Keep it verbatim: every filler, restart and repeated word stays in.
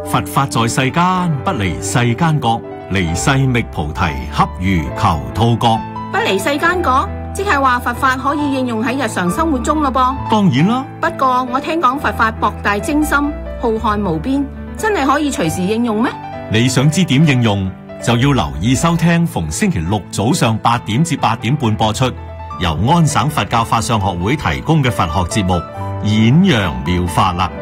佛法在世間，不離世間覺，離世覓菩提，恰如求兔角。 不離世間覺，即係話佛法可以應用喺日常生活中咯噃。 當然啦， 不過我聽講佛法博大精深，浩瀚無邊，真係可以隨時應用咩？ 你想知點應用，就要留意收聽逢星期六早上八點至八點半播出，由安省佛教法相學會提供嘅佛學節目《演揚妙法》啦。